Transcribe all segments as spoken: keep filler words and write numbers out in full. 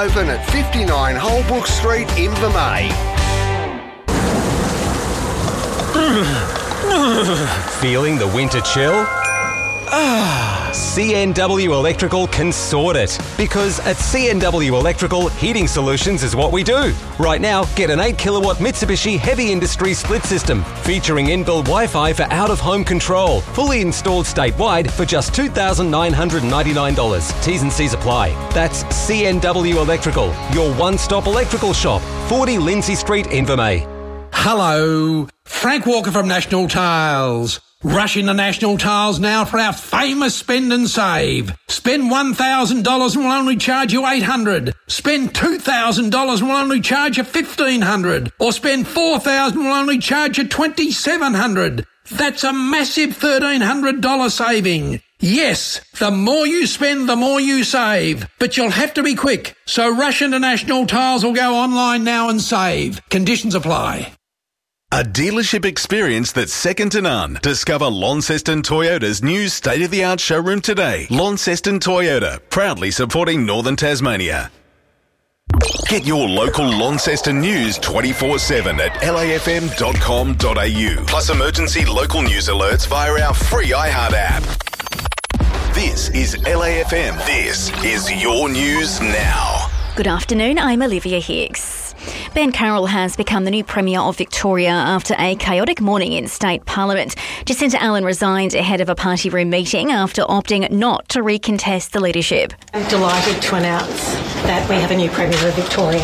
open at fifty-nine Holbrook Street, Invermay. Feeling the winter chill? Ah, C N W Electrical can sort it. Because at C N W Electrical, heating solutions is what we do. Right now, get an eight kilowatt Mitsubishi Heavy Industry split system featuring inbuilt Wi-Fi for out-of-home control. Fully installed statewide for just two thousand nine hundred ninety-nine dollars. T's and C's apply. That's C N W Electrical, your one-stop electrical shop. forty Lindsay Street, Invermay. Hello, Frank Walker from National Tiles. Rush into National Tiles now for our famous spend and save. Spend one thousand dollars and we'll only charge you eight hundred dollars. Spend two thousand dollars and we'll only charge you fifteen hundred dollars. Or spend four thousand dollars and we'll only charge you twenty-seven hundred dollars. That's a massive thirteen hundred dollars saving. Yes, the more you spend, the more you save. But you'll have to be quick. So rush into National Tiles or go online now and save. Conditions apply. A dealership experience that's second to none. Discover Launceston Toyota's new state-of-the-art showroom today. Launceston Toyota, proudly supporting Northern Tasmania. Get your local Launceston news twenty-four seven at L A F M dot com dot A U. Plus emergency local news alerts via our free iHeart app. This is L A F M. This is your news now. Good afternoon, I'm Olivia Hicks. Ben Carroll has become the new Premier of Victoria after a chaotic morning in State Parliament. Jacinta Allen resigned ahead of a party room meeting after opting not to recontest the leadership. I'm delighted to announce that we have a new Premier of Victoria.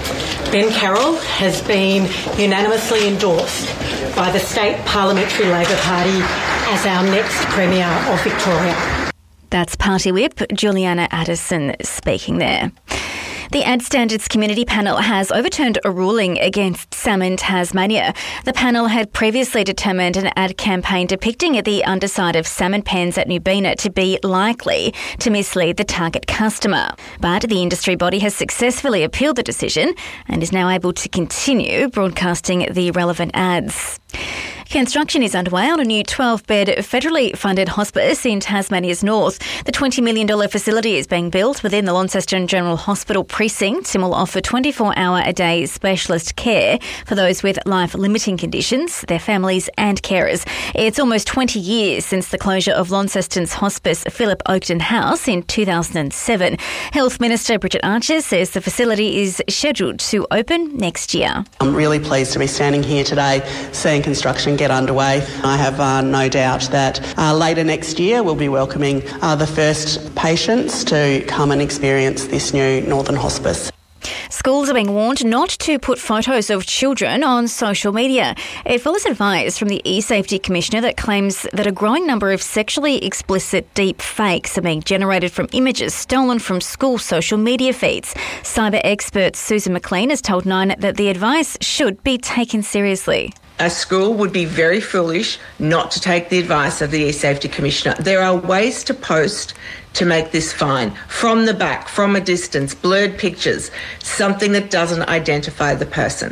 Ben Carroll has been unanimously endorsed by the State Parliamentary Labor Party as our next Premier of Victoria. That's Party Whip Juliana Addison speaking there. The Ad Standards Community Panel has overturned a ruling against Salmon Tasmania. The panel had previously determined an ad campaign depicting the underside of salmon pens at Nubina to be likely to mislead the target customer. But the industry body has successfully appealed the decision and is now able to continue broadcasting the relevant ads. Construction is underway on a new twelve-bed federally funded hospice in Tasmania's north. The twenty million dollars facility is being built within the Launceston General Hospital precinct and will offer twenty-four hour a day specialist care for those with life-limiting conditions, their families and carers. It's almost twenty years since the closure of Launceston's hospice Philip Oakden House in two thousand seven. Health Minister Bridget Archer says the facility is scheduled to open next year. I'm really pleased to be standing here today seeing construction get underway. I have uh, no doubt that uh, later next year we'll be welcoming uh, the first patients to come and experience this new Northern Hospice. Schools are being warned not to put photos of children on social media. It follows advice from the E-Safety Commissioner that claims that a growing number of sexually explicit deep fakes are being generated from images stolen from school social media feeds. Cyber expert Susan McLean has told Nine that the advice should be taken seriously. A school would be very foolish not to take the advice of the E-Safety Commissioner. There are ways to post to make this fine. From the back, from a distance, blurred pictures, something that doesn't identify the person.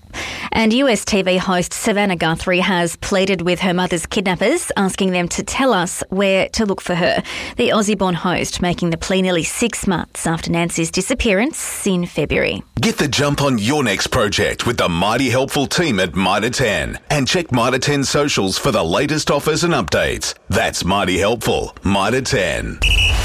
And U S T V host Savannah Guthrie has pleaded with her mother's kidnappers, asking them to tell us where to look for her. The Aussie-born host making the plea nearly six months after Nancy's disappearance in February. Get the jump on your next project with the mighty helpful team at Mitre ten. And check Mitre ten socials for the latest offers and updates. That's mighty helpful. Mitre ten.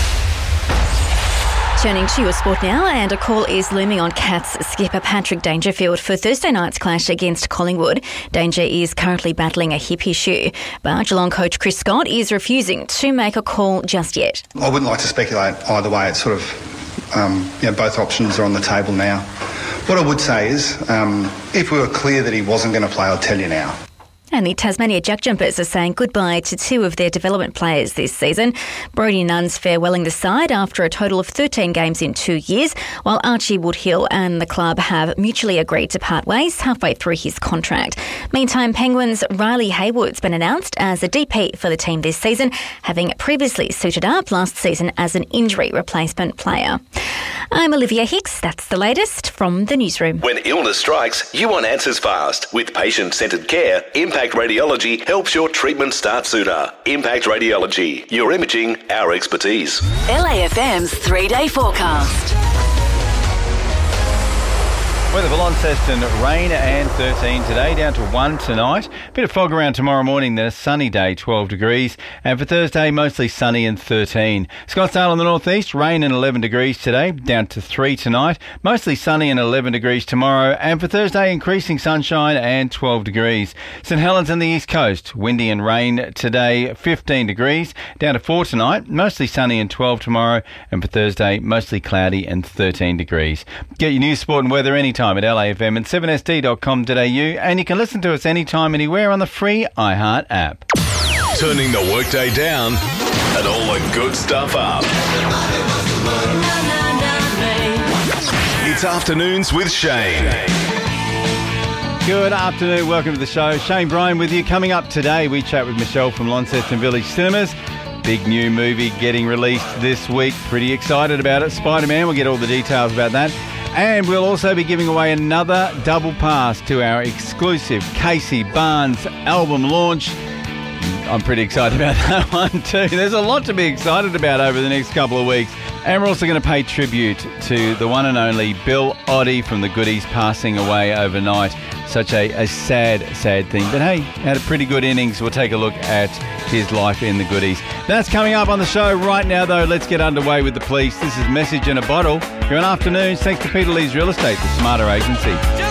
Turning to your sport now, and a call is looming on Cats skipper Patrick Dangerfield for Thursday night's clash against Collingwood. Danger is currently battling a hip issue, but Geelong coach Chris Scott is refusing to make a call just yet. I wouldn't like to speculate either way. It's sort of, um, you know, both options are on the table now. What I would say is, um, if we were clear that he wasn't going to play, I'll tell you now. And the Tasmania Jack Jumpers are saying goodbye to two of their development players this season. Brodie Nunn's farewelling the side after a total of thirteen games in two years, while Archie Woodhill and the club have mutually agreed to part ways halfway through his contract. Meantime, Penguins' Riley Hayward's been announced as a D P for the team this season, having previously suited up last season as an injury replacement player. I'm Olivia Hicks. That's the latest from the newsroom. When illness strikes, you want answers fast. With patient-centred care, Impact Radiology helps your treatment start sooner. Impact Radiology, your imaging, our expertise. L A F M's three-day forecast. Weather for Launceston, rain and thirteen today, down to one tonight. Bit of fog around tomorrow morning, then a sunny day, twelve degrees. And for Thursday, mostly sunny and thirteen. Scottsdale in the northeast, rain and eleven degrees today, down to three tonight. Mostly sunny and eleven degrees tomorrow. And for Thursday, increasing sunshine and twelve degrees. St Helens on the east coast, windy and rain today, fifteen degrees, down to four tonight. Mostly sunny and twelve tomorrow. And for Thursday, mostly cloudy and thirteen degrees. Get your news, sport and weather anytime at L A F M and seven S D dot com dot A U, and you can listen to us anytime, anywhere on the free iHeart app. Turning the workday down and all the good stuff up. It's Afternoons with Shane. Good afternoon, welcome to the show. Shane Bryan with you. Coming up today, we chat with Michelle from Launceston Village Cinemas. Big new movie getting released this week. Pretty excited about it. Spider-Man, we'll get all the details about that. And we'll also be giving away another double pass to our exclusive Casey Barnes album launch. I'm pretty excited about that one too. There's a lot to be excited about over the next couple of weeks. And we're also going to pay tribute to the one and only Bill Oddie from the Goodies, passing away overnight. Such a, a sad, sad thing. But hey, had a pretty good innings. We'll take a look at his life in the Goodies. That's coming up on the show. Right now, though, let's get underway with the police. This is Message in a Bottle. Here on Afternoons, thanks to Peter Lee's Real Estate, the smarter agency.